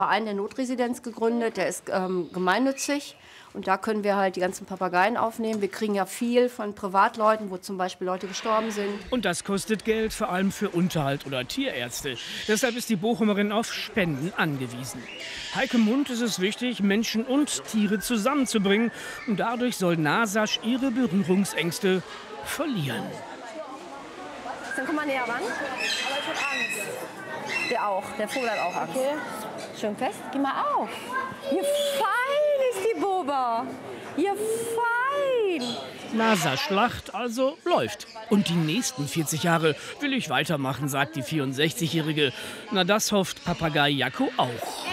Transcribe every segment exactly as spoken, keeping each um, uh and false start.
Verein der Notresidenz gegründet, der ist ähm, gemeinnützig und da können wir halt die ganzen Papageien aufnehmen. Wir kriegen ja viel von Privatleuten, wo zum Beispiel Leute gestorben sind. Und das kostet Geld, vor allem für Unterhalt oder Tierärzte. Deshalb ist die Bochumerin auf Spenden angewiesen. Heike Mund ist es wichtig, Menschen und Tiere zusammenzubringen. Und dadurch soll Nasasch ihre Berührungsängste verlieren. Dann komm mal näher ran. Aber ich hab Angst. Der auch, der Vogel hat auch Angst. Okay. Schön fest, geh mal auf. Ihr fein ist die Boba. Ihr fein. Nasasch-Schlacht also läuft. Und die nächsten vierzig Jahre will ich weitermachen, sagt die vierundsechzigjährige. Na, das hofft Papagei Jacko auch.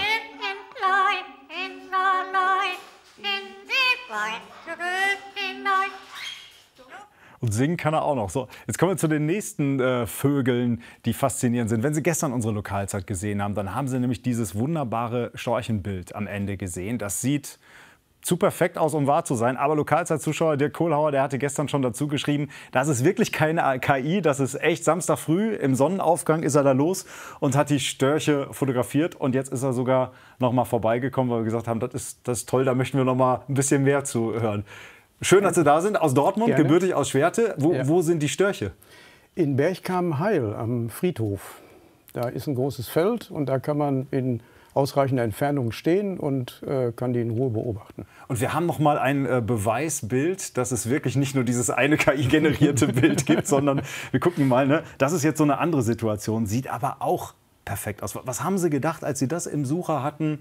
Und singen kann er auch noch. So, jetzt kommen wir zu den nächsten äh, Vögeln, die faszinierend sind. Wenn Sie gestern unsere Lokalzeit gesehen haben, dann haben Sie nämlich dieses wunderbare Storchenbild am Ende gesehen. Das sieht zu perfekt aus, um wahr zu sein. Aber Lokalzeitzuschauer Dirk Kohlhauer, der hatte gestern schon dazu geschrieben, das ist wirklich keine K I, das ist echt. Samstag früh im Sonnenaufgang ist er da los und hat die Störche fotografiert. Und jetzt ist er sogar noch mal vorbeigekommen, weil wir gesagt haben, das ist, das ist toll, da möchten wir noch mal ein bisschen mehr zu hören. Schön, dass Sie da sind, aus Dortmund, Gerne. gebürtig aus Schwerte. Wo, ja. wo sind die Störche? In Bergkamen-Heil am Friedhof. Da ist ein großes Feld und da kann man in ausreichender Entfernung stehen und äh, kann die in Ruhe beobachten. Und wir haben noch mal ein äh, Beweisbild, dass es wirklich nicht nur dieses eine K I-generierte Bild gibt, sondern wir gucken mal, ne? Das ist jetzt so eine andere Situation, sieht aber auch perfekt aus. Was haben Sie gedacht, als Sie das im Sucher hatten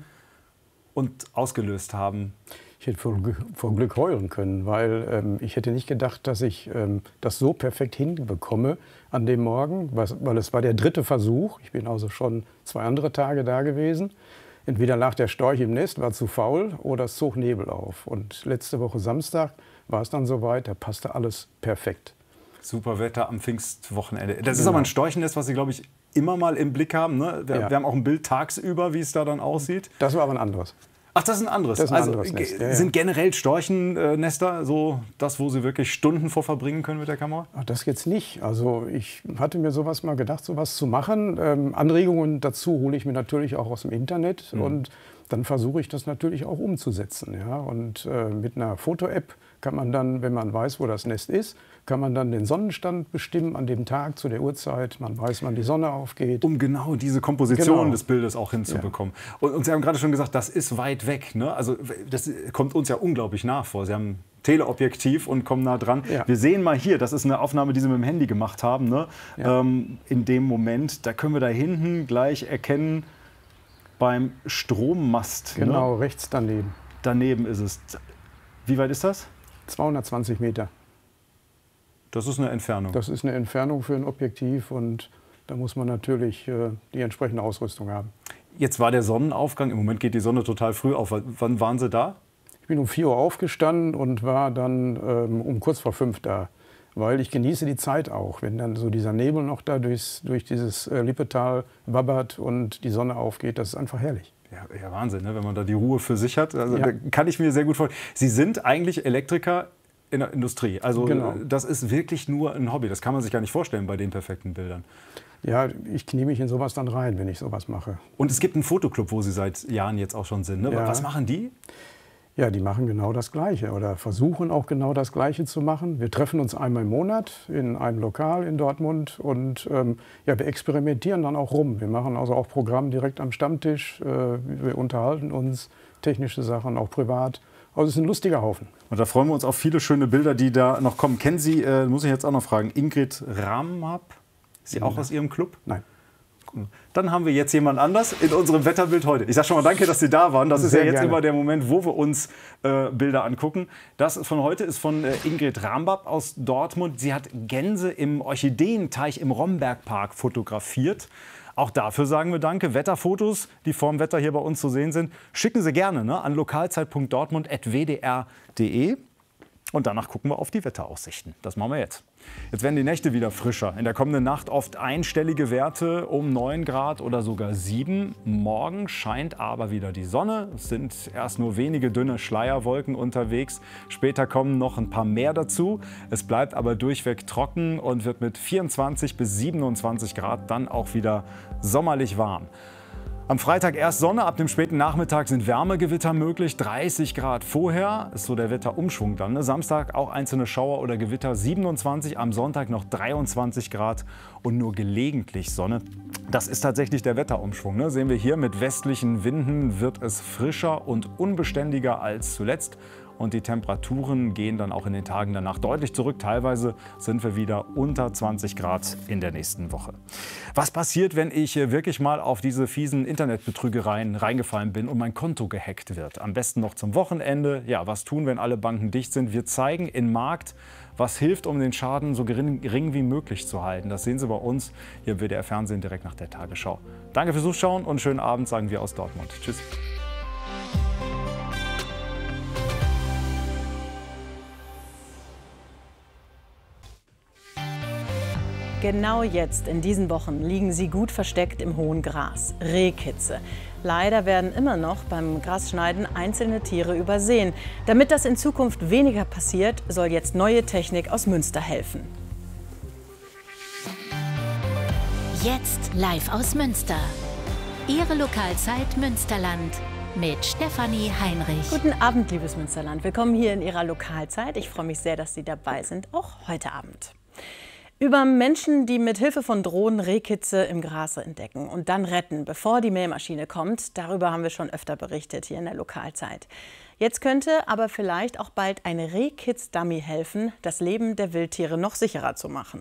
und ausgelöst haben? Ich hätte vor, vor Glück heulen können, weil ähm, ich hätte nicht gedacht, dass ich ähm, das so perfekt hinbekomme an dem Morgen, was, weil es war der dritte Versuch. Ich bin also schon zwei andere Tage da gewesen. Entweder lag der Storch im Nest, war zu faul, oder es zog Nebel auf. Und letzte Woche Samstag war es dann soweit, da passte alles perfekt. Super Wetter am Pfingstwochenende. Das genau. ist aber ein Storchennest, was Sie, glaube ich, immer mal im Blick haben. Ne? Wir, ja. wir haben auch ein Bild tagsüber, wie es da dann aussieht. Das war aber ein anderes. Ach, das ist ein anderes. Das ist ein also anderes Nest. Ja, ja. Sind generell Storchennester so das, wo Sie wirklich Stunden vor verbringen können mit der Kamera? Ach, das jetzt nicht. Also ich hatte mir sowas mal gedacht, sowas zu machen. Ähm, Anregungen dazu hole ich mir natürlich auch aus dem Internet. Mhm. Und dann versuche ich das natürlich auch umzusetzen. Ja? Und äh, mit einer Foto-App kann man dann, wenn man weiß, wo das Nest ist, kann man dann den Sonnenstand bestimmen an dem Tag, zu der Uhrzeit. Man weiß, wann die Sonne aufgeht. Um genau diese Komposition genau. des Bildes auch hinzubekommen. Ja. Und, und Sie haben gerade schon gesagt, das ist weit weg. Ne? Also das kommt uns ja unglaublich nah vor. Sie haben ein Teleobjektiv und kommen nah dran. Ja. Wir sehen mal hier, das ist eine Aufnahme, die Sie mit dem Handy gemacht haben. Ne? Ja. Ähm, in dem Moment, da können wir da hinten gleich erkennen, beim Strommast. Genau, ne? rechts daneben. Daneben ist es. Wie weit ist das? zweihundertzwanzig Meter. Das ist eine Entfernung. Das ist eine Entfernung für ein Objektiv und da muss man natürlich äh, die entsprechende Ausrüstung haben. Jetzt war der Sonnenaufgang, im Moment geht die Sonne total früh auf. Wann waren Sie da? Ich bin um vier Uhr aufgestanden und war dann ähm, um kurz vor fünf da. Weil ich genieße die Zeit auch, wenn dann so dieser Nebel noch da durchs, durch dieses äh, Lippetal wabbert und die Sonne aufgeht, das ist einfach herrlich. Ja, ja Wahnsinn, ne? Wenn man da die Ruhe für sich hat. Also, ja. Kann ich mir sehr gut vorstellen. Sie sind eigentlich Elektriker in der Industrie. Also genau. Das ist wirklich nur ein Hobby. Das kann man sich gar nicht vorstellen bei den perfekten Bildern. Ja, ich knie mich in sowas dann rein, wenn ich sowas mache. Und es gibt einen Fotoclub, wo Sie seit Jahren jetzt auch schon sind. Ne? Ja. Was machen die? Ja, die machen genau das Gleiche oder versuchen auch genau das Gleiche zu machen. Wir treffen uns einmal im Monat in einem Lokal in Dortmund und ähm, ja, wir experimentieren dann auch rum. Wir machen also auch Programm direkt am Stammtisch. Äh, wir unterhalten uns, technische Sachen, auch privat. Also es ist ein lustiger Haufen. Und da freuen wir uns auf viele schöne Bilder, die da noch kommen. Kennen Sie, äh, muss ich jetzt auch noch fragen, Ingrid Ramap? Ist sie auch ja. aus Ihrem Club? Nein. Dann haben wir jetzt jemand anders in unserem Wetterbild heute. Ich sage schon mal danke, dass Sie da waren. Das ist Sehr ja jetzt gerne. immer der Moment, wo wir uns äh, Bilder angucken. Das von heute ist von äh, Ingrid Rambab aus Dortmund. Sie hat Gänse im Orchideenteich im Rombergpark fotografiert. Auch dafür sagen wir danke. Wetterfotos, die vorm Wetter hier bei uns zu sehen sind, schicken Sie gerne ne, an lokalzeit punkt dortmund at w d r punkt d e. Und danach gucken wir auf die Wetteraussichten. Das machen wir jetzt. Jetzt werden die Nächte wieder frischer. In der kommenden Nacht oft einstellige Werte um neun Grad oder sogar sieben. Morgen scheint aber wieder die Sonne. Es sind erst nur wenige dünne Schleierwolken unterwegs. Später kommen noch ein paar mehr dazu. Es bleibt aber durchweg trocken und wird mit vierundzwanzig bis siebenundzwanzig Grad dann auch wieder sommerlich warm. Am Freitag erst Sonne, ab dem späten Nachmittag sind Wärmegewitter möglich, dreißig Grad vorher ist so der Wetterumschwung dann. Ne? Samstag auch einzelne Schauer oder Gewitter, siebenundzwanzig, am Sonntag noch dreiundzwanzig Grad und nur gelegentlich Sonne. Das ist tatsächlich der Wetterumschwung. Ne? Sehen wir hier, mit westlichen Winden wird es frischer und unbeständiger als zuletzt. Und die Temperaturen gehen dann auch in den Tagen danach deutlich zurück. Teilweise sind wir wieder unter zwanzig Grad in der nächsten Woche. Was passiert, wenn ich wirklich mal auf diese fiesen Internetbetrügereien reingefallen bin und mein Konto gehackt wird? Am besten noch zum Wochenende. Ja, was tun, wenn alle Banken dicht sind? Wir zeigen in Markt, was hilft, um den Schaden so gering, gering wie möglich zu halten. Das sehen Sie bei uns hier im W D R Fernsehen direkt nach der Tagesschau. Danke fürs Zuschauen und schönen Abend, sagen wir aus Dortmund. Tschüss. Genau jetzt, in diesen Wochen, liegen sie gut versteckt im hohen Gras. Rehkitze. Leider werden immer noch beim Grasschneiden einzelne Tiere übersehen. Damit das in Zukunft weniger passiert, soll jetzt neue Technik aus Münster helfen. Jetzt live aus Münster. Ihre Lokalzeit Münsterland mit Stefanie Heinrich. Guten Abend, liebes Münsterland. Willkommen hier in Ihrer Lokalzeit. Ich freue mich sehr, dass Sie dabei sind, auch heute Abend. Über Menschen, die mit Hilfe von Drohnen Rehkitze im Gras entdecken und dann retten, bevor die Mähmaschine kommt, darüber haben wir schon öfter berichtet hier in der Lokalzeit. Jetzt könnte aber vielleicht auch bald ein Rehkitz-Dummy helfen, das Leben der Wildtiere noch sicherer zu machen.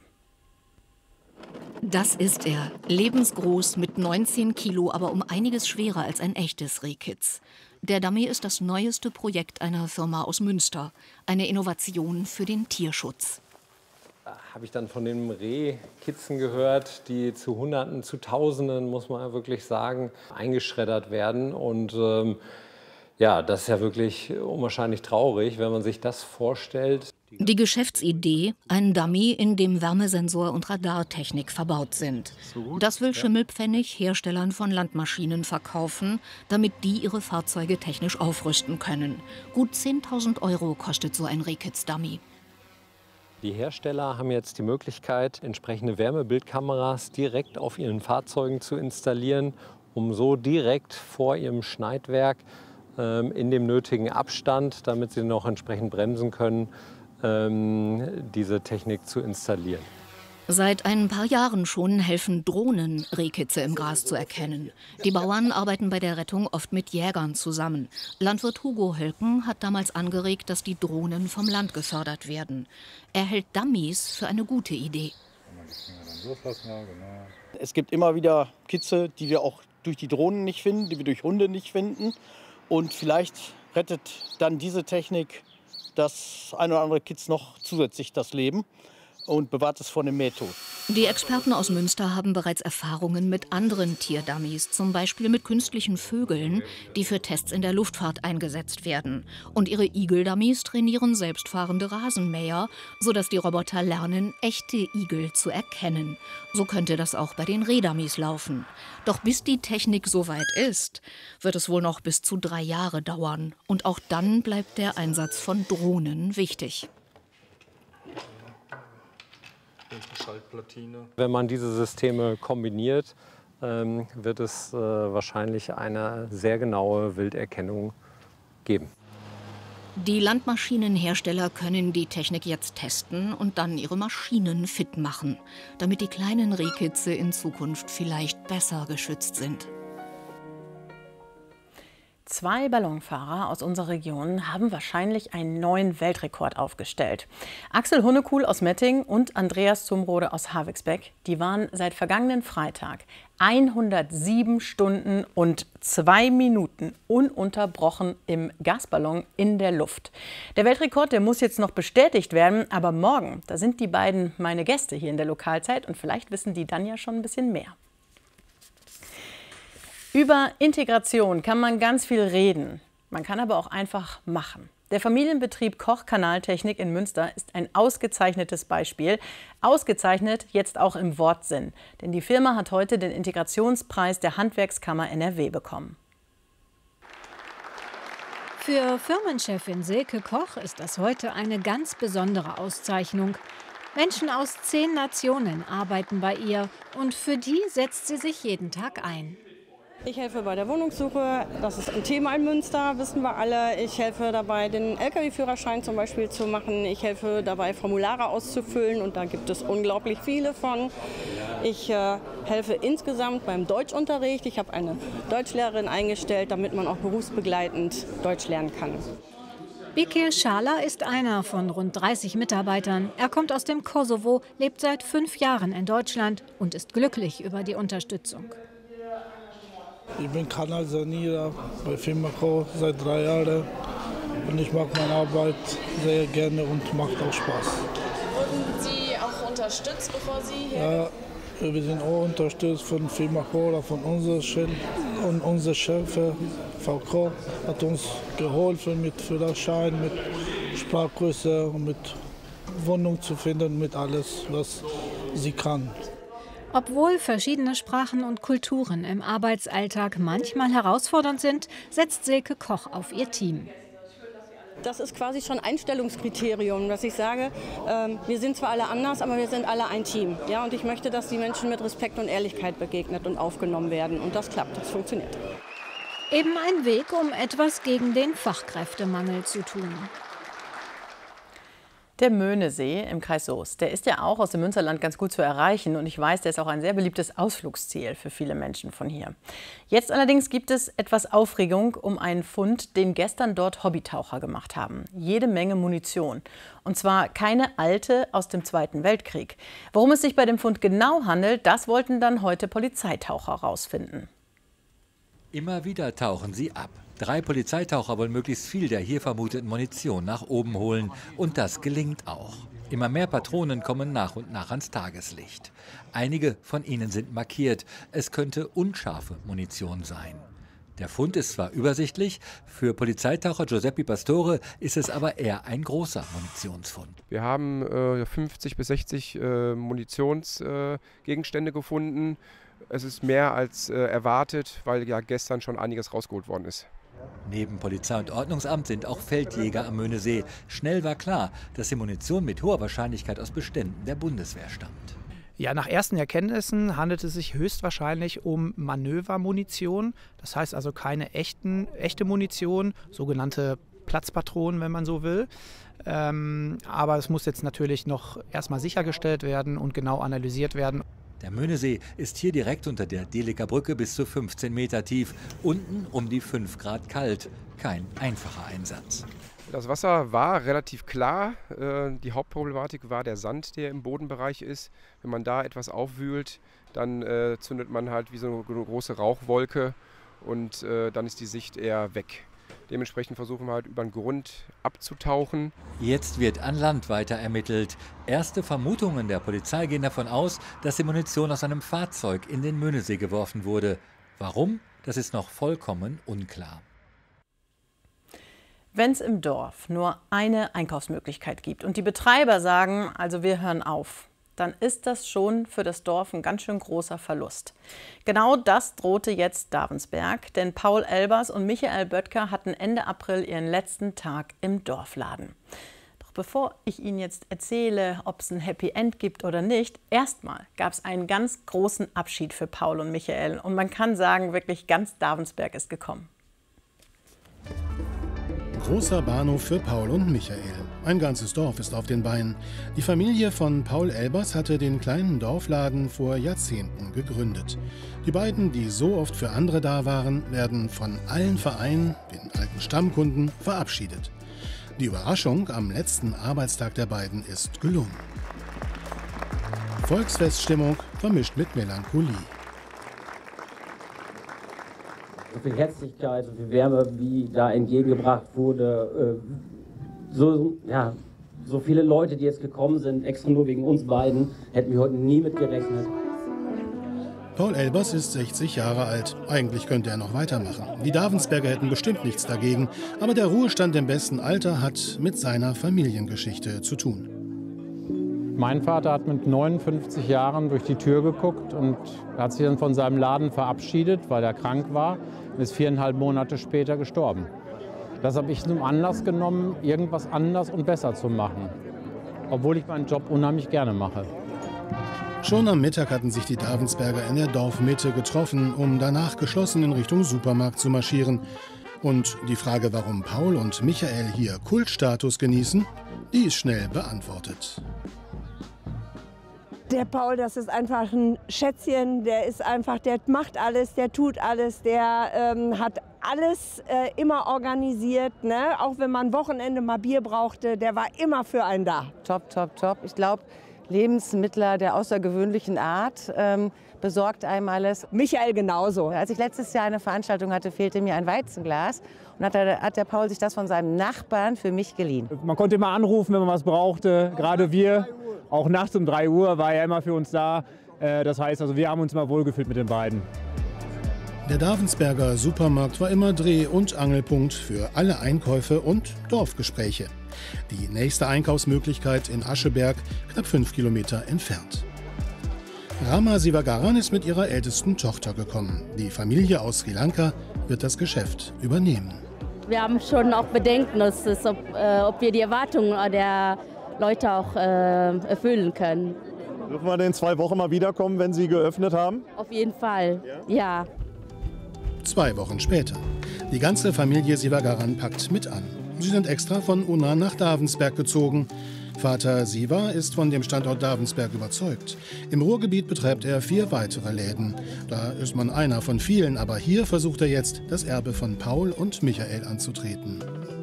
Das ist er, lebensgroß mit neunzehn Kilo, aber um einiges schwerer als ein echtes Rehkitz. Der Dummy ist das neueste Projekt einer Firma aus Münster, eine Innovation für den Tierschutz. Habe ich dann von den Rehkitzen gehört, die zu Hunderten, zu Tausenden, muss man wirklich sagen, eingeschreddert werden. Und ähm, ja, das ist ja wirklich unwahrscheinlich traurig, wenn man sich das vorstellt. Die Geschäftsidee, ein Dummy, in dem Wärmesensor und Radartechnik verbaut sind. Das will Schimmelpfennig Herstellern von Landmaschinen verkaufen, damit die ihre Fahrzeuge technisch aufrüsten können. Gut zehntausend Euro kostet so ein Rehkitz-Dummy. Die Hersteller haben jetzt die Möglichkeit, entsprechende Wärmebildkameras direkt auf ihren Fahrzeugen zu installieren, um so direkt vor ihrem Schneidwerk ähm, in dem nötigen Abstand, damit sie noch entsprechend bremsen können, ähm, diese Technik zu installieren. Seit ein paar Jahren schon helfen Drohnen, Rehkitze im Gras zu erkennen. Die Bauern arbeiten bei der Rettung oft mit Jägern zusammen. Landwirt Hugo Hölken hat damals angeregt, dass die Drohnen vom Land gefördert werden. Er hält Dummies für eine gute Idee. Es gibt immer wieder Kitze, die wir auch durch die Drohnen nicht finden, die wir durch Hunde nicht finden. Und vielleicht rettet dann diese Technik das ein oder andere Kitz noch zusätzlich das Leben und bewahrt es vor dem Mähtod. Die Experten aus Münster haben bereits Erfahrungen mit anderen Tierdummies, zum Beispiel mit künstlichen Vögeln, die für Tests in der Luftfahrt eingesetzt werden. Und ihre Igel-Dummies trainieren selbstfahrende Rasenmäher, sodass die Roboter lernen, echte Igel zu erkennen. So könnte das auch bei den Rehdummies laufen. Doch bis die Technik soweit ist, wird es wohl noch bis zu drei Jahre dauern. Und auch dann bleibt der Einsatz von Drohnen wichtig. Wenn man diese Systeme kombiniert, ähm, wird es äh, wahrscheinlich eine sehr genaue Wilderkennung geben. Die Landmaschinenhersteller können die Technik jetzt testen und dann ihre Maschinen fit machen, damit die kleinen Rehkitze in Zukunft vielleicht besser geschützt sind. Zwei Ballonfahrer aus unserer Region haben wahrscheinlich einen neuen Weltrekord aufgestellt. Axel Hunnekuhl aus Metting und Andreas Zumrode aus Havixbeck, die waren seit vergangenen Freitag hundertsieben Stunden und zwei Minuten ununterbrochen im Gasballon in der Luft. Der Weltrekord, der muss jetzt noch bestätigt werden, aber morgen, da sind die beiden meine Gäste hier in der Lokalzeit und vielleicht wissen die dann ja schon ein bisschen mehr. Über Integration kann man ganz viel reden, man kann aber auch einfach machen. Der Familienbetrieb Koch Kanaltechnik in Münster ist ein ausgezeichnetes Beispiel. Ausgezeichnet jetzt auch im Wortsinn. Denn die Firma hat heute den Integrationspreis der Handwerkskammer N R W bekommen. Für Firmenchefin Silke Koch ist das heute eine ganz besondere Auszeichnung. Menschen aus zehn Nationen arbeiten bei ihr und für die setzt sie sich jeden Tag ein. Ich helfe bei der Wohnungssuche, das ist ein Thema in Münster, wissen wir alle. Ich helfe dabei, den L K W-Führerschein zum Beispiel zu machen. Ich helfe dabei, Formulare auszufüllen und da gibt es unglaublich viele von. Ich äh, helfe insgesamt beim Deutschunterricht. Ich habe eine Deutschlehrerin eingestellt, damit man auch berufsbegleitend Deutsch lernen kann. Bekir Schala ist einer von rund dreißig Mitarbeitern. Er kommt aus dem Kosovo, lebt seit fünf Jahren in Deutschland und ist glücklich über die Unterstützung. Ich bin Kanalsanierer bei Firma Co. seit drei Jahren und ich mag meine Arbeit sehr gerne und macht auch Spaß. Wurden Sie auch unterstützt, bevor Sie hier? Ja, wir sind auch unterstützt von Firma Co. oder von unserem Chef und unser Chef, Frau Co. hat uns geholfen mit Führerschein, mit Sprachkurse und mit Wohnung zu finden, mit alles, was sie kann. Obwohl verschiedene Sprachen und Kulturen im Arbeitsalltag manchmal herausfordernd sind, setzt Silke Koch auf ihr Team. Das ist quasi schon Einstellungskriterium, dass ich sage, ähm, wir sind zwar alle anders, aber wir sind alle ein Team. Ja, und ich möchte, dass die Menschen mit Respekt und Ehrlichkeit begegnet und aufgenommen werden. Und das klappt, das funktioniert. Eben ein Weg, um etwas gegen den Fachkräftemangel zu tun. Der Möhnesee im Kreis Soest, der ist ja auch aus dem Münsterland ganz gut zu erreichen. Und ich weiß, der ist auch ein sehr beliebtes Ausflugsziel für viele Menschen von hier. Jetzt allerdings gibt es etwas Aufregung um einen Fund, den gestern dort Hobbytaucher gemacht haben. Jede Menge Munition. Und zwar keine alte aus dem Zweiten Weltkrieg. Worum es sich bei dem Fund genau handelt, das wollten dann heute Polizeitaucher herausfinden. Immer wieder tauchen sie ab. Drei Polizeitaucher wollen möglichst viel der hier vermuteten Munition nach oben holen. Und das gelingt auch. Immer mehr Patronen kommen nach und nach ans Tageslicht. Einige von ihnen sind markiert. Es könnte unscharfe Munition sein. Der Fund ist zwar übersichtlich, für Polizeitaucher Giuseppe Pastore ist es aber eher ein großer Munitionsfund. Wir haben äh, fünfzig bis sechzig äh, Munitionsgegenstände äh, gefunden. Es ist mehr als äh, erwartet, weil ja gestern schon einiges rausgeholt worden ist. Neben Polizei und Ordnungsamt sind auch Feldjäger am Möhnesee. Schnell war klar, dass die Munition mit hoher Wahrscheinlichkeit aus Beständen der Bundeswehr stammt. Ja, nach ersten Erkenntnissen handelt es sich höchstwahrscheinlich um Manövermunition. Das heißt also keine echten, echte Munition, sogenannte Platzpatronen, wenn man so will. Ähm, aber es muss jetzt natürlich noch erstmal sichergestellt werden und genau analysiert werden. Der Möhnesee ist hier direkt unter der Deliker Brücke bis zu fünfzehn Meter tief. Unten um die fünf Grad kalt. Kein einfacher Einsatz. Das Wasser war relativ klar. Die Hauptproblematik war der Sand, der im Bodenbereich ist. Wenn man da etwas aufwühlt, dann äh, zündet man halt wie so eine große Rauchwolke und äh, dann ist die Sicht eher weg. Dementsprechend versuchen wir halt über den Grund abzutauchen. Jetzt wird an Land weiter ermittelt. Erste Vermutungen der Polizei gehen davon aus, dass die Munition aus einem Fahrzeug in den Möhnesee geworfen wurde. Warum? Das ist noch vollkommen unklar. Wenn es im Dorf nur eine Einkaufsmöglichkeit gibt und die Betreiber sagen, also wir hören auf, dann ist das schon für das Dorf ein ganz schön großer Verlust. Genau das drohte jetzt Davensberg, denn Paul Elbers und Michael Böttger hatten Ende April ihren letzten Tag im Dorfladen. Doch bevor ich Ihnen jetzt erzähle, ob es ein Happy End gibt oder nicht, erstmal gab es einen ganz großen Abschied für Paul und Michael. Und man kann sagen, wirklich ganz Davensberg ist gekommen. Großer Bahnhof für Paul und Michael. Ein ganzes Dorf ist auf den Beinen. Die Familie von Paul Elbers hatte den kleinen Dorfladen vor Jahrzehnten gegründet. Die beiden, die so oft für andere da waren, werden von allen Vereinen, den alten Stammkunden, verabschiedet. Die Überraschung am letzten Arbeitstag der beiden ist gelungen. Volksfeststimmung vermischt mit Melancholie. So viel Herzlichkeit, so viel Wärme, wie da entgegengebracht wurde. So, ja, so viele Leute, die jetzt gekommen sind, extra nur wegen uns beiden, hätten wir heute nie mit gerechnet. Paul Elbers ist sechzig Jahre alt. Eigentlich könnte er noch weitermachen. Die Davensberger hätten bestimmt nichts dagegen. Aber der Ruhestand im besten Alter hat mit seiner Familiengeschichte zu tun. Mein Vater hat mit neunundfünfzig Jahren durch die Tür geguckt und hat sich dann von seinem Laden verabschiedet, weil er krank war, und ist viereinhalb Monate später gestorben. Das habe ich zum Anlass genommen, irgendwas anders und besser zu machen, obwohl ich meinen Job unheimlich gerne mache. Schon am Mittag hatten sich die Davensberger in der Dorfmitte getroffen, um danach geschlossen in Richtung Supermarkt zu marschieren. Und die Frage, warum Paul und Michael hier Kultstatus genießen, die ist schnell beantwortet. Der Paul, das ist einfach ein Schätzchen, der ist einfach, der macht alles, der tut alles, der ähm, hat alles äh, immer organisiert, ne? Auch wenn man Wochenende mal Bier brauchte, der war immer für einen da. Top, top, top. Ich glaube, Lebensmittler der außergewöhnlichen Art ähm, besorgt einem alles. Michael genauso. Als ich letztes Jahr eine Veranstaltung hatte, fehlte mir ein Weizenglas. Und hat der, hat der Paul sich das von seinem Nachbarn für mich geliehen. Man konnte immer anrufen, wenn man was brauchte. Gerade wir, auch nachts um drei Uhr war er immer für uns da. Das heißt, also wir haben uns immer wohlgefühlt mit den beiden. Der Davensberger Supermarkt war immer Dreh- und Angelpunkt für alle Einkäufe und Dorfgespräche. Die nächste Einkaufsmöglichkeit in Ascheberg, knapp fünf Kilometer entfernt. Rama Sivagaran ist mit ihrer ältesten Tochter gekommen. Die Familie aus Sri Lanka wird das Geschäft übernehmen. Wir haben schon auch Bedenken, ob, äh, ob wir die Erwartungen der Leute auch äh, erfüllen können. Dürfen wir denn in zwei Wochen mal wiederkommen, wenn Sie geöffnet haben? Auf jeden Fall, ja. ja. Zwei Wochen später. Die ganze Familie Sivagaran packt mit an. Sie sind extra von Unna nach Davensberg gezogen. Vater Siva ist von dem Standort Davensberg überzeugt. Im Ruhrgebiet betreibt er vier weitere Läden. Da ist man einer von vielen, aber hier versucht er jetzt, das Erbe von Paul und Michael anzutreten.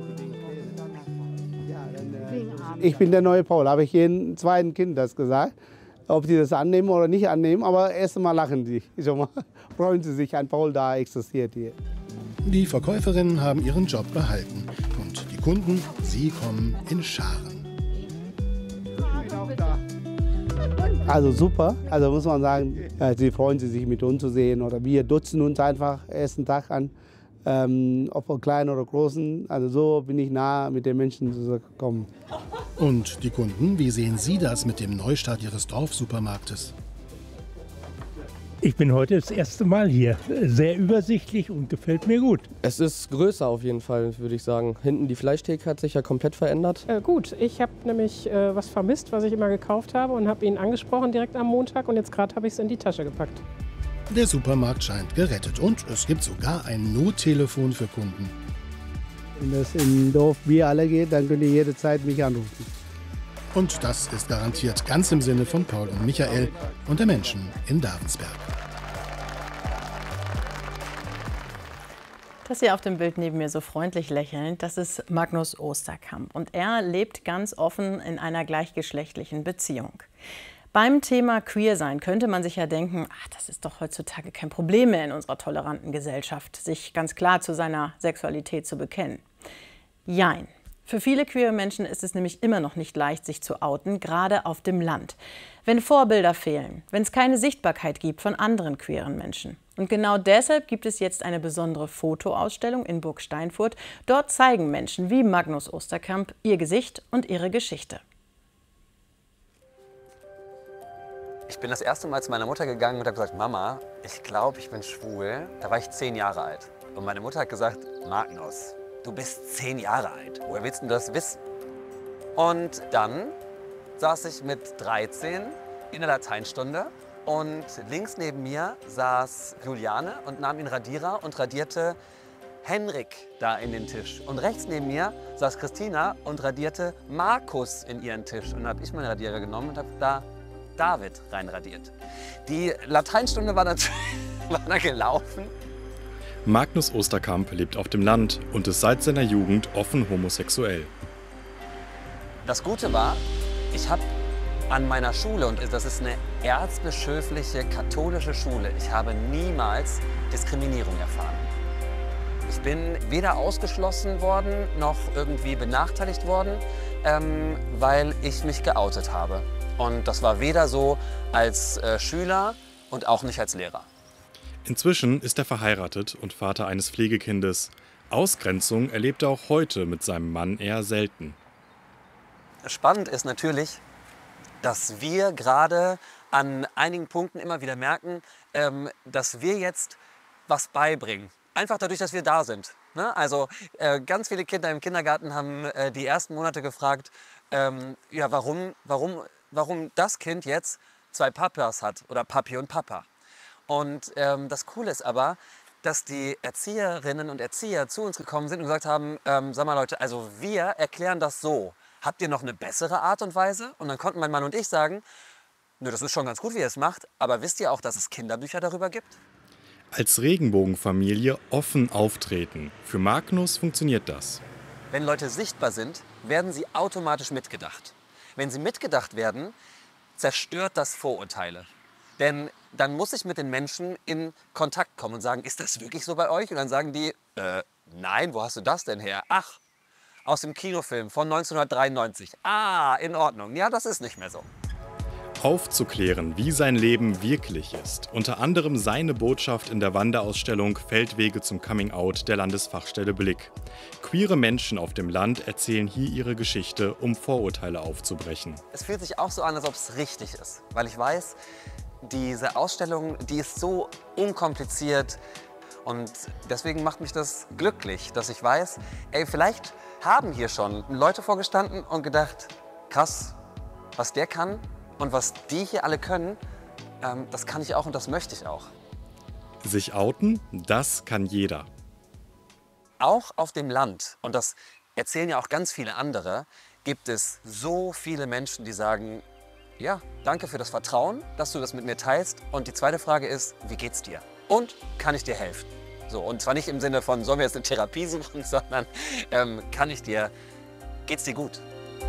Ich bin der neue Paul, habe ich jedem zweiten Kind das gesagt. Ob sie das annehmen oder nicht annehmen, aber erst einmal lachen sie. Schon mal freuen sie sich, ein Paul da existiert hier. Die Verkäuferinnen haben ihren Job behalten. Und die Kunden, sie kommen in Scharen. Also super, also muss man sagen, sie freuen sich mit uns zu sehen oder wir dutzen uns einfach ersten Tag an, ähm, ob wir klein oder großen, also so bin ich nah mit den Menschen gekommen. Und die Kunden, wie sehen Sie das mit dem Neustart Ihres Dorfsupermarktes? Ich bin heute das erste Mal hier. Sehr übersichtlich und gefällt mir gut. Es ist größer auf jeden Fall, würde ich sagen. Hinten die Fleischtheke hat sich ja komplett verändert. Äh, gut, ich habe nämlich äh, was vermisst, was ich immer gekauft habe und habe ihn angesprochen direkt am Montag und jetzt gerade habe ich es in die Tasche gepackt. Der Supermarkt scheint gerettet und es gibt sogar ein Nottelefon für Kunden. Wenn es im Dorf Bier alle geht, dann könnt ihr jederzeit mich anrufen. Und das ist garantiert ganz im Sinne von Paul und Michael und der Menschen in Davensberg. Das hier auf dem Bild neben mir so freundlich lächelnd, das ist Magnus Osterkamp. Und er lebt ganz offen in einer gleichgeschlechtlichen Beziehung. Beim Thema Queersein könnte man sich ja denken, ach, das ist doch heutzutage kein Problem mehr in unserer toleranten Gesellschaft, sich ganz klar zu seiner Sexualität zu bekennen. Jein. Für viele queere Menschen ist es nämlich immer noch nicht leicht, sich zu outen, gerade auf dem Land. Wenn Vorbilder fehlen, wenn es keine Sichtbarkeit gibt von anderen queeren Menschen. Und genau deshalb gibt es jetzt eine besondere Fotoausstellung in Burg Steinfurt. Dort zeigen Menschen wie Magnus Osterkamp ihr Gesicht und ihre Geschichte. Ich bin das erste Mal zu meiner Mutter gegangen und habe gesagt, Mama, ich glaube, ich bin schwul. Da war ich zehn Jahre alt. Und meine Mutter hat gesagt, Magnus, du bist zehn Jahre alt. Woher willst du das wissen? Und dann saß ich mit dreizehn in der Lateinstunde und links neben mir saß Juliane und nahm den Radierer und radierte Henrik da in den Tisch. Und rechts neben mir saß Christina und radierte Markus in ihren Tisch. Und dann habe ich meinen Radierer genommen und habe da David reinradiert. Die Lateinstunde war dann, war dann gelaufen. Magnus Osterkamp lebt auf dem Land und ist seit seiner Jugend offen homosexuell. Das Gute war, ich habe an meiner Schule, und das ist eine erzbischöfliche katholische Schule, ich habe niemals Diskriminierung erfahren. Ich bin weder ausgeschlossen worden, noch irgendwie benachteiligt worden, ähm, weil ich mich geoutet habe. Und das war weder so als äh, Schüler und auch nicht als Lehrer. Inzwischen ist er verheiratet und Vater eines Pflegekindes. Ausgrenzung erlebt er auch heute mit seinem Mann eher selten. Spannend ist natürlich, dass wir gerade an einigen Punkten immer wieder merken, ähm, dass wir jetzt was beibringen. Einfach dadurch, dass wir da sind. Ne? Also äh, ganz viele Kinder im Kindergarten haben äh, die ersten Monate gefragt, ähm, ja, warum, warum, warum das Kind jetzt zwei Papas hat oder Papi und Papa. Und ähm, das Coole ist aber, dass die Erzieherinnen und Erzieher zu uns gekommen sind und gesagt haben, ähm, sag mal Leute, also wir erklären das so. Habt ihr noch eine bessere Art und Weise? Und dann konnten mein Mann und ich sagen, nö, das ist schon ganz gut, wie ihr es macht, aber wisst ihr auch, dass es Kinderbücher darüber gibt? Als Regenbogenfamilie offen auftreten. Für Magnus funktioniert das. Wenn Leute sichtbar sind, werden sie automatisch mitgedacht. Wenn sie mitgedacht werden, zerstört das Vorurteile. Denn dann muss ich mit den Menschen in Kontakt kommen und sagen, ist das wirklich so bei euch? Und dann sagen die, äh, nein, wo hast du das denn her? Ach, aus dem Kinofilm von neunzehnhundertdreiundneunzig. Ah, in Ordnung. Ja, das ist nicht mehr so. Aufzuklären, wie sein Leben wirklich ist. Unter anderem seine Botschaft in der Wanderausstellung Feldwege zum Coming-out der Landesfachstelle Blick. Queere Menschen auf dem Land erzählen hier ihre Geschichte, um Vorurteile aufzubrechen. Es fühlt sich auch so an, als ob es richtig ist. Weil ich weiß, diese Ausstellung, die ist so unkompliziert. Und deswegen macht mich das glücklich, dass ich weiß, ey, vielleicht haben hier schon Leute vorgestanden und gedacht, krass, was der kann. Und was die hier alle können, ähm, das kann ich auch und das möchte ich auch. Sich outen, das kann jeder. Auch auf dem Land, und das erzählen ja auch ganz viele andere, gibt es so viele Menschen, die sagen, ja, danke für das Vertrauen, dass du das mit mir teilst. Und die zweite Frage ist, wie geht's dir? Und kann ich dir helfen? So, und zwar nicht im Sinne von, sollen wir jetzt eine Therapie suchen, sondern ähm, kann ich dir, geht's dir gut?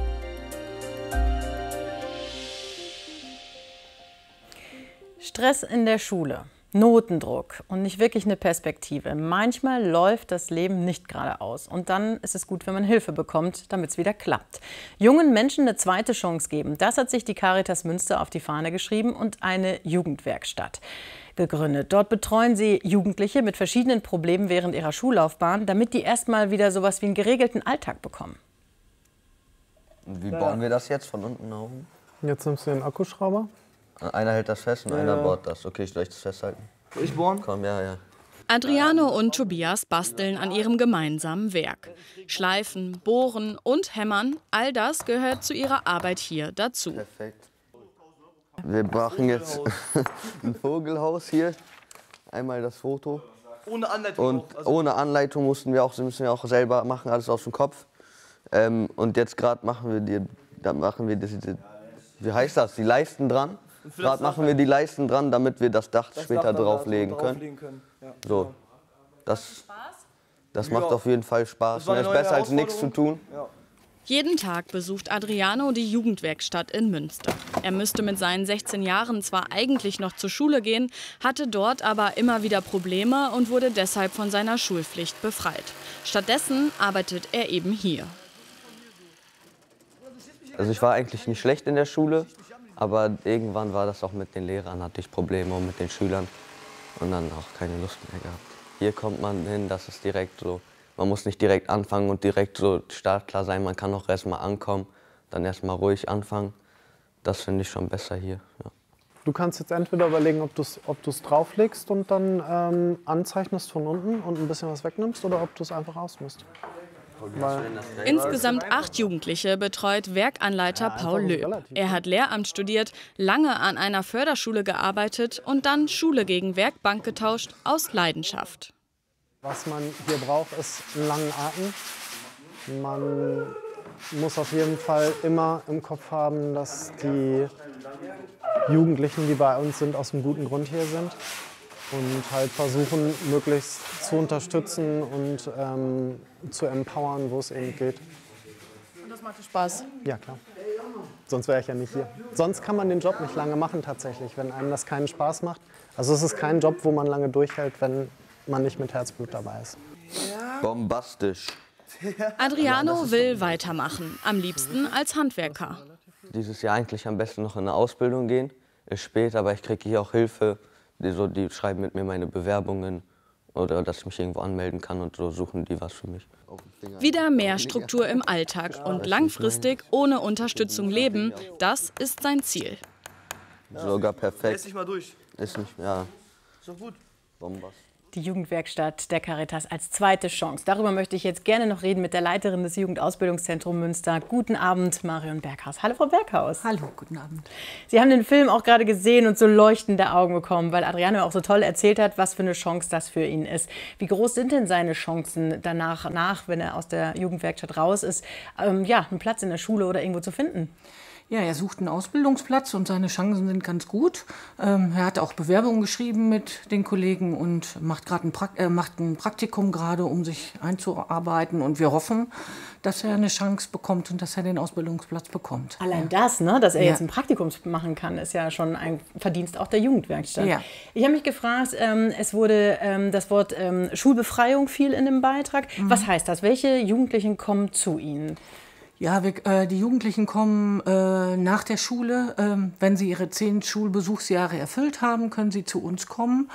Stress in der Schule, Notendruck und nicht wirklich eine Perspektive. Manchmal läuft das Leben nicht geradeaus und dann ist es gut, wenn man Hilfe bekommt, damit es wieder klappt. Jungen Menschen eine zweite Chance geben, das hat sich die Caritas Münster auf die Fahne geschrieben und eine Jugendwerkstatt gegründet. Dort betreuen sie Jugendliche mit verschiedenen Problemen während ihrer Schullaufbahn, damit die erstmal wieder sowas wie einen geregelten Alltag bekommen. Und wie bauen wir das jetzt von unten nach oben? Jetzt nimmst du den Akkuschrauber. Einer hält das fest und ja. einer bohrt das. Okay, soll ich das festhalten? Ich bohren? Komm, ja, ja. Adriano und Tobias basteln an ihrem gemeinsamen Werk. Schleifen, bohren und hämmern, all das gehört zu ihrer Arbeit hier dazu. Perfekt. Wir machen jetzt ein Vogelhaus hier. Einmal das Foto. Ohne Anleitung Und auch, also ohne Anleitung mussten wir auch, müssen wir auch selber machen, alles aus dem Kopf. Ähm, und jetzt gerade machen wir die, da machen wir die, die, wie heißt das, die Leisten dran. Gerade machen wir die Leisten dran, damit wir das Dach das später Dach drauflegen können. Drauflegen können. Ja. So. Das, das macht auf jeden Fall Spaß. Es ist besser als nichts zu tun. Ja. Jeden Tag besucht Adriano die Jugendwerkstatt in Münster. Er müsste mit seinen sechzehn Jahren zwar eigentlich noch zur Schule gehen, hatte dort aber immer wieder Probleme und wurde deshalb von seiner Schulpflicht befreit. Stattdessen arbeitet er eben hier. Also ich war eigentlich nicht schlecht in der Schule, aber irgendwann war das auch mit den Lehrern, hatte ich Probleme und mit den Schülern und dann auch keine Lust mehr gehabt. Hier kommt man hin, das ist direkt so, man muss nicht direkt anfangen und direkt so startklar sein, man kann auch erst mal ankommen, dann erst mal ruhig anfangen. Das finde ich schon besser hier. Ja. Du kannst jetzt entweder überlegen, ob du es ob du's drauflegst und dann ähm, anzeichnest von unten und ein bisschen was wegnimmst oder ob du es einfach ausmisst. Insgesamt acht Jugendliche betreut Werkanleiter Paul Löb. Er hat Lehramt studiert, lange an einer Förderschule gearbeitet und dann Schule gegen Werkbank getauscht aus Leidenschaft. Was man hier braucht, ist einen langen Atem. Man muss auf jeden Fall immer im Kopf haben, dass die Jugendlichen, die bei uns sind, aus einem guten Grund hier sind. Und halt versuchen, möglichst zu unterstützen und ähm, zu empowern, wo es eben geht. Und das macht dir Spaß? Ja, klar. Sonst wäre ich ja nicht hier. Sonst kann man den Job nicht lange machen tatsächlich, wenn einem das keinen Spaß macht. Also es ist kein Job, wo man lange durchhält, wenn man nicht mit Herzblut dabei ist. Bombastisch. Adriano will weitermachen, am liebsten als Handwerker. Dieses Jahr eigentlich am besten noch in eine Ausbildung gehen. Ist spät, aber ich kriege hier auch Hilfe. Die, so, die schreiben mit mir meine Bewerbungen oder dass ich mich irgendwo anmelden kann und so suchen die was für mich. Wieder mehr Struktur im Alltag und langfristig ohne Unterstützung leben, das ist sein Ziel. Sogar perfekt. Lässt dich mal durch. Ist nicht, ja. Ist doch gut. Bombast. Die Jugendwerkstatt der Caritas als zweite Chance. Darüber möchte ich jetzt gerne noch reden mit der Leiterin des Jugendausbildungszentrums Münster. Guten Abend, Marion Berghaus. Hallo, Frau Berghaus. Hallo, guten Abend. Sie haben den Film auch gerade gesehen und so leuchtende Augen bekommen, weil Adriano auch so toll erzählt hat, was für eine Chance das für ihn ist. Wie groß sind denn seine Chancen danach, nach, wenn er aus der Jugendwerkstatt raus ist, ähm, ja, einen Platz in der Schule oder irgendwo zu finden? Ja, er sucht einen Ausbildungsplatz und seine Chancen sind ganz gut. Ähm, er hat auch Bewerbungen geschrieben mit den Kollegen und macht gerade ein, Prakt äh, macht ein Praktikum gerade, um sich einzuarbeiten. Und wir hoffen, dass er eine Chance bekommt und dass er den Ausbildungsplatz bekommt. Allein das, ne, dass er ja. jetzt ein Praktikum machen kann, ist ja schon ein Verdienst auch der Jugendwerkstatt. Ja. Ich habe mich gefragt, ähm, es wurde ähm, das Wort ähm, Schulbefreiung viel in dem Beitrag. Mhm. Was heißt das? Welche Jugendlichen kommen zu Ihnen? Ja, wir, äh, die Jugendlichen kommen äh, nach der Schule. Ähm, wenn sie ihre zehn Schulbesuchsjahre erfüllt haben, können sie zu uns kommen.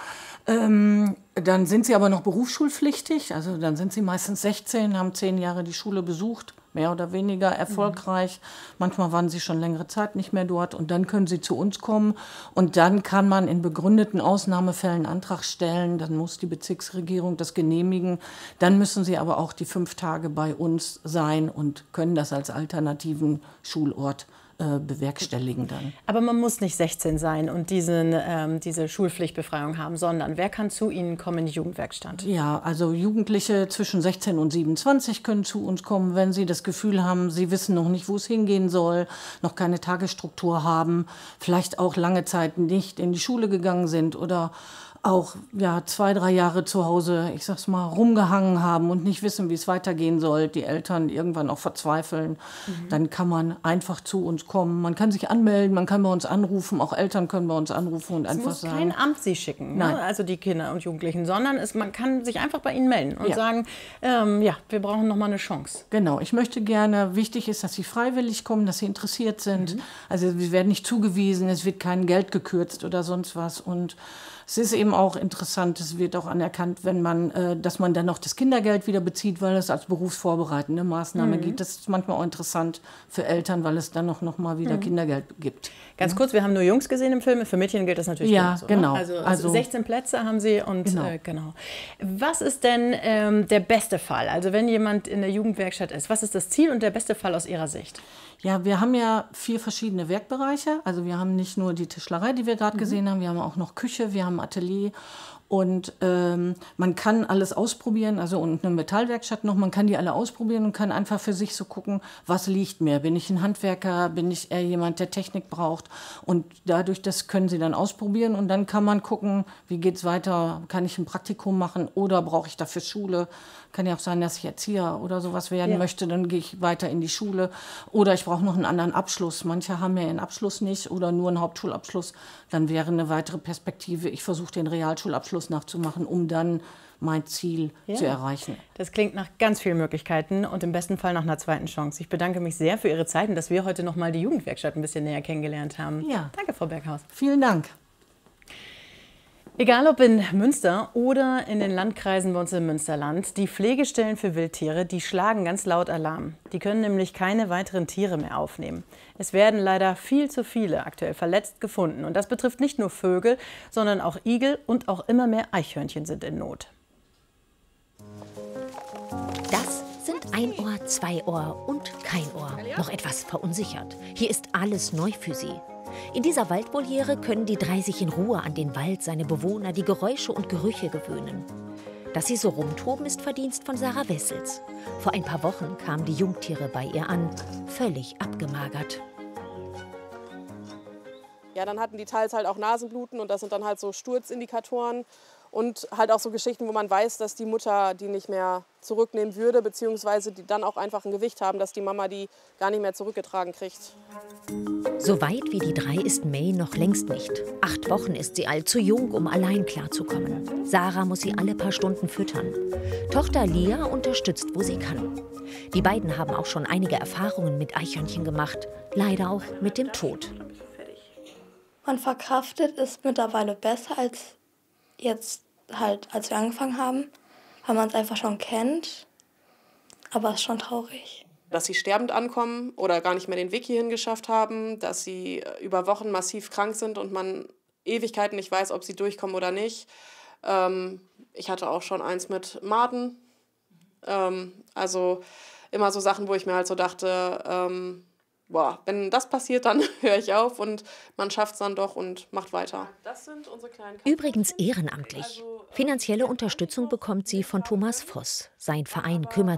Ähm, dann sind sie aber noch berufsschulpflichtig. Also dann sind sie meistens sechzehn, haben zehn Jahre die Schule besucht, mehr oder weniger erfolgreich. Mhm. Manchmal waren sie schon längere Zeit nicht mehr dort. Und dann können sie zu uns kommen. Und dann kann man in begründeten Ausnahmefällen einen Antrag stellen. Dann muss die Bezirksregierung das genehmigen. Dann müssen sie aber auch die fünf Tage bei uns sein und können das als alternativen Schulort bewerkstelligen dann. Aber man muss nicht sechzehn sein und diesen, ähm, diese Schulpflichtbefreiung haben, sondern wer kann zu Ihnen kommen in die Jugendwerkstatt? Ja, also Jugendliche zwischen sechzehn und siebenundzwanzig können zu uns kommen, wenn sie das Gefühl haben, sie wissen noch nicht, wo es hingehen soll, noch keine Tagesstruktur haben, vielleicht auch lange Zeit nicht in die Schule gegangen sind oder auch ja, zwei, drei Jahre zu Hause, ich sag's mal, rumgehangen haben und nicht wissen, wie es weitergehen soll, die Eltern irgendwann auch verzweifeln, mhm. dann kann man einfach zu uns kommen. Man kann sich anmelden, man kann bei uns anrufen, auch Eltern können bei uns anrufen und es einfach muss sagen. Kein Amt sie schicken, Nein. Ne? Also die Kinder und Jugendlichen, sondern es, man kann sich einfach bei Ihnen melden und ja. sagen, ähm, ja, wir brauchen noch mal eine Chance. Genau, ich möchte gerne, wichtig ist, dass sie freiwillig kommen, dass sie interessiert sind. Mhm. Also wir werden nicht zugewiesen, es wird kein Geld gekürzt oder sonst was und es ist eben auch interessant, es wird auch anerkannt, wenn man, äh, dass man dann noch das Kindergeld wieder bezieht, weil es als berufsvorbereitende Maßnahme mhm. geht. Das ist manchmal auch interessant für Eltern, weil es dann noch, noch mal wieder mhm. Kindergeld gibt. Ganz kurz, wir haben nur Jungs gesehen im Film, für Mädchen gilt das natürlich ja, so. Genau. Ne? Also, also, also sechzehn Plätze haben Sie und genau. Äh, genau. Was ist denn ähm, der beste Fall? Also wenn jemand in der Jugendwerkstatt ist, was ist das Ziel und der beste Fall aus Ihrer Sicht? Ja, wir haben ja vier verschiedene Werkbereiche. Also wir haben nicht nur die Tischlerei, die wir gerade mhm. gesehen haben, wir haben auch noch Küche, wir haben Atelier. Und ähm, man kann alles ausprobieren, also und eine Metallwerkstatt noch, man kann die alle ausprobieren und kann einfach für sich so gucken, was liegt mir. Bin ich ein Handwerker, bin ich eher jemand, der Technik braucht? Und dadurch, das können sie dann ausprobieren und dann kann man gucken, wie geht's weiter, kann ich ein Praktikum machen oder brauche ich dafür Schule? Kann ja auch sein, dass ich Erzieher oder sowas werden ja. möchte, dann gehe ich weiter in die Schule. Oder ich brauche noch einen anderen Abschluss. Manche haben ja einen Abschluss nicht oder nur einen Hauptschulabschluss. Dann wäre eine weitere Perspektive, ich versuche den Realschulabschluss nachzumachen, um dann mein Ziel ja. zu erreichen. Das klingt nach ganz vielen Möglichkeiten und im besten Fall nach einer zweiten Chance. Ich bedanke mich sehr für Ihre Zeit und dass wir heute noch mal die Jugendwerkstatt ein bisschen näher kennengelernt haben. Ja. Danke, Frau Berghaus. Vielen Dank. Egal ob in Münster oder in den Landkreisen bei uns im Münsterland, die Pflegestellen für Wildtiere, die schlagen ganz laut Alarm. Die können nämlich keine weiteren Tiere mehr aufnehmen. Es werden leider viel zu viele aktuell verletzt gefunden. Und das betrifft nicht nur Vögel, sondern auch Igel und auch immer mehr Eichhörnchen sind in Not. Das sind ein Ohr, zwei Ohr und kein Ohr. Noch etwas verunsichert. Hier ist alles neu für sie. In dieser Waldvoliere können die drei sich in Ruhe an den Wald, seine Bewohner, die Geräusche und Gerüche gewöhnen. Dass sie so rumtoben, ist Verdienst von Sarah Wessels. Vor ein paar Wochen kamen die Jungtiere bei ihr an, völlig abgemagert. Ja, dann hatten die teils halt auch Nasenbluten und das sind dann halt so Sturzindikatoren. Und halt auch so Geschichten, wo man weiß, dass die Mutter die nicht mehr zurücknehmen würde, beziehungsweise die dann auch einfach ein Gewicht haben, dass die Mama die gar nicht mehr zurückgetragen kriegt. So weit wie die drei ist May noch längst nicht. Acht Wochen ist sie alt, zu jung, um allein klarzukommen. Sarah muss sie alle paar Stunden füttern. Tochter Lia unterstützt, wo sie kann. Die beiden haben auch schon einige Erfahrungen mit Eichhörnchen gemacht, leider auch mit dem Tod. Man verkraftet es mittlerweile besser als jetzt halt, als wir angefangen haben, weil man es einfach schon kennt. Aber es ist schon traurig. Dass sie sterbend ankommen oder gar nicht mehr den Weg hierhin geschafft haben, dass sie über Wochen massiv krank sind und man Ewigkeiten nicht weiß, ob sie durchkommen oder nicht. Ähm, ich hatte auch schon eins mit Maden. Ähm, also immer so Sachen, wo ich mir halt so dachte, ähm, boah, wenn das passiert, dann höre ich auf und man schafft es dann doch und macht weiter. Das sind unsere kleinen Übrigens ehrenamtlich. Finanzielle Unterstützung bekommt sie von Thomas Voss. Sein Verein kümmert